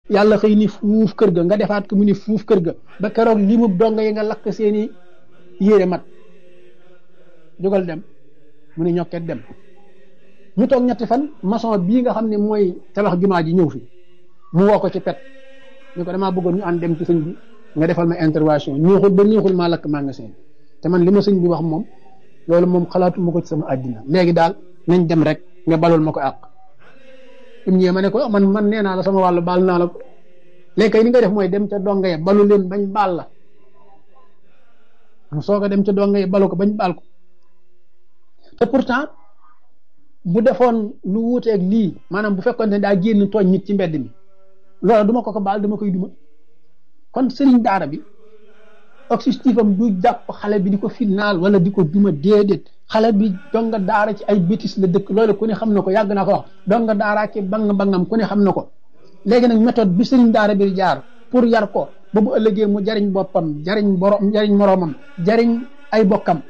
yàlla xëy ni fuuf kër ga nga defaat ko mu ni fuuf kër ga ba keroog li mu donga yi nga lakk seeni yére mat jógal dem mu ni ñokket dem ñu toog ñetti fan maçon bii nga xam ne mooy tabax jumaa ji ñëw fi mu woo ko ci pet ñu ko damaa bëggoon ñu ànd dem ci sëñ bi nga defal ma intervention ñuuxul ba ñuuxul maa lakk magasin te man li ma sëñ bi wax moom loolu moom xalaatuma ko ci sama àddina léegi daal nañ dem rek nga balul ma ko àq im ñëwee ma ne ko man nee naa la sama wàllu baal naa la ko léegi kay ni nga def mooy dem ca donga ye balu leen bañ baal la mu soog a dem ca donga ye balu ko bañ baal ko te pourtant bu defoon lu wuuteeg lii maanaam bu fekkoon ne daa génn tooñ nit ci mbedd mi loolu duma ko baal dama koy duma kon sëriñ daara bi objectif am du jàpp xale bi di ko finnaal wala di ko duma déedéet xale bi donga daara ci ay bêtises la dëkk loolu ku ne xam na ko yàgg naa ko wax donga daara ki bang-bangam ku ne xam na ko léegi nag méthode bi sëriñ daara bi jaar pour yar ko ba bu ëllëgee mu jariñ boppam jariñ moroomam jariñ ay bokkam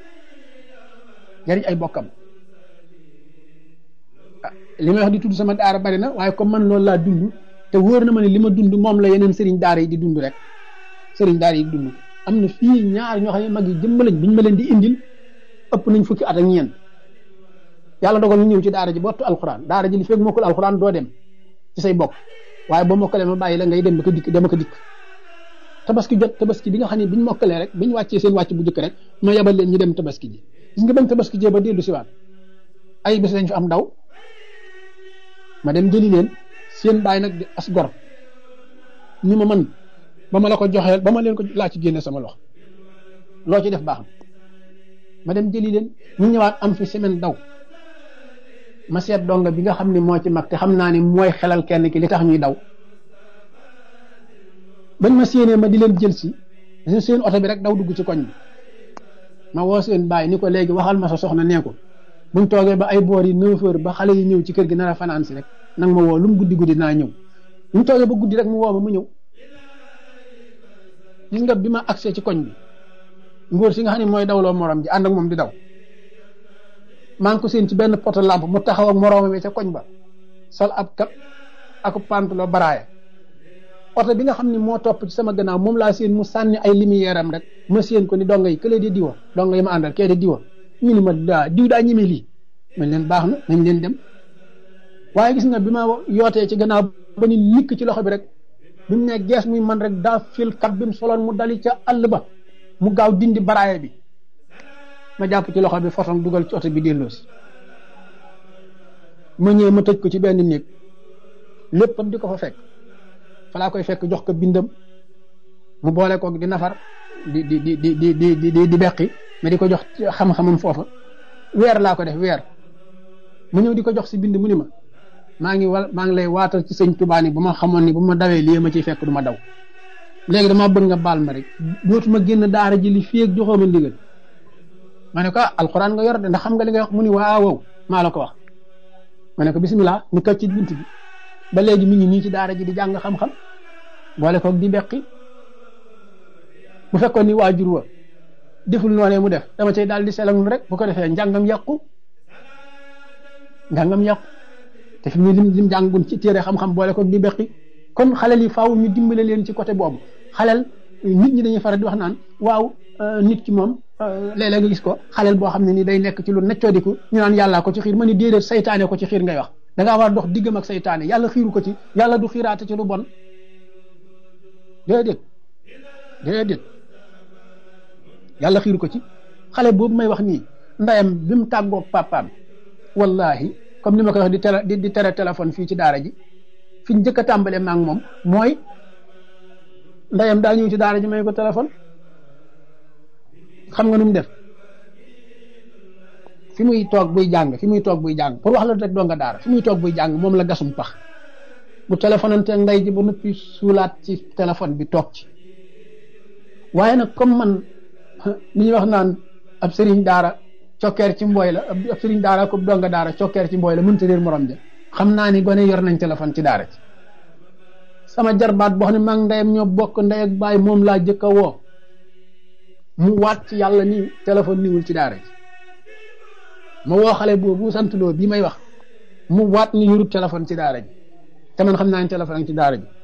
li may wax di tudd sama daara bari na waaye comme man loolu laa dund te wóor na ma ne li ma dund moom la yeneen sëriñ daara yi di dund rek sëriñ daara yi di dund am na fii ñaar ñoo xam ne mag yi jëmm lañ biñ ma leen di indil ëpp nañ fukki at ak ñeent yàlla dogal ñu ñëw ci daara ji bottu alxuraan daara ji li fekk mokkul alxuraan doo dem ci say bokk waaye boo mokkalee ma bàyyi la ngay dem ba ko dikk dama ko dikk tabaski jot tabaski bi nga xam ne biñ mokkalee rek biñ wàccee seen wàcc bu jëkk rek ma yebal leen ñu dem tabaski ji gis nga bañ tabaski jee ba dellu siwaat ay bés lañ fi am ndaw ma dem jëli leen seen baay nag di as gor ni ma man ba ma la ko joxee ba ma leen ko laa ci génne sama loxo loo ci def baax ma dem jëli leen ñu ñëwaat am fi semaine daw ma seet donga bi nga xam ne moo ci mag te xam naa ne mooy xelal kenn ki li tax ñuy daw bañ ma séenee ma di leen jël si seen oto bi rek daw dugg ci koñ bi ma woo seen baay ni ko léegi waxal ma sa soxna nee ko buñ toogee ba ay boor yi 9 heures ba xale yi ñëw ci kër gi nar a fanaan si rek nag ma woo lu mu guddi naa ñëw buñ toogee ba guddi rek mu woo ma mu ñëw gis nga bi ma accès ci koñ bi ngóor si nga xam ne mooy dawloo morom ji ànd ak moom di daw maa ngi ko seen ci benn poto lampe mu taxaw ak moroomam ca koñ ba sol ab kap ak pantalon baraaye oto bi nga xam ne moo topp ci sama gannaaw moom laa seen mu sànni ay lumière am rek ma seen ko ni donga yi këlee di diwa donga yi ma àndal kee di diwa ñu ni ma diw daa ñeme lii man leen baax na nañ leen dem waaye gis nga bi ma yootee ci gannaaw ba ni nikk ci loxo bi rek bi mu ne gees muy man rek daa fil kap bi mu soloon mu dali ca àll ba mu gaaw dindi baraaye bi ma jàpp ci loxo bi foton dugal ci oto bi delloo si ma ñëwee ma tëj ko ci benn néeg léppam di ko fa fekk falaa koy fekk jox ko bindam mu boole koog di nafar di beqi ma di ko jox xam-xamam foofa weer laa ko def weer mu ñëw di ko jox si bind mu ni ma maa ngi lay waatal ci sëñ Tuubaa ni bu ma xamoon ni bu ma dawee lii ma ciy fekk du ma daw léegi damaa bëgg nga baal ma rek dootuma génn daara ji li fii ak joxoo ma ndigal ma ne ko alxuraan nga yor de ndax xam nga li nga wax mu ni waaw maa la ko wax ma ne ko bisimilah ñu kàcc ci bunt bi ba léegi mi ngi nii ci daara ji di jàng xam-xam boole koog di beqi bu fekkoon ni waajur wa deful noonee mu def dama cay daal di selagnu rek bu ko defee njàngam yàqu te fi mu lim jàngun ci téere xam-xam boole koog di beqi kon xalel yi faaw ñu dimbale leen ci côté boobu xalel nit ñi dañuy faral di wax naan waaw nit ki moom léeg-léeg nga gis ko xalel boo xam ne ni day nekk ci lu neccoodiku ñu naan yàllaa ko ci xiir ma ni déedéet saytaane ko ci xiir ngay wax da ngaa war dox diggam ak saytaane yàlla xiiru ko ci yàlla du xiiraate ci lu bon déedéet yàlla xiiru ko ci xale boobu may wax nii ndayam bi mu tàggoog papaam wallahi comme ni ma koy wax di tere téléphone fii ci daara ji fi ñu njëkk a tàmbalee ma ak moom mooy ndayam daa ñëw ci daara ji may ko téléphone xam nga nu mu def fi muy toog buy jàng pour wax la rek doo nga daara fi muy toog buy jàng moom la gasum pax bu téléphonante nday ji ba noppi suulaat ci téléphone bi toog ci waaye nag comme man li ñuy wax naan ab sëriñ daara cokkeer ci mbooy la ab sëriñ daara ko donga daara cokkeer ci mbooy la mënta réer morom ja xam naa ni gone yor nañ téléphone ci daara ci sama jarbaat boo xam ne maa ngi ndeyam ñoo bokk ndey ak baay moom laa jëkk a woo mu waat ci yàlla ni téléphone niwul ci daara ji ma woo xale boobu sant loo bii may wax mu waat ni yorut téléphone ci daara ji te man xam naa ne téléphone ci daara ji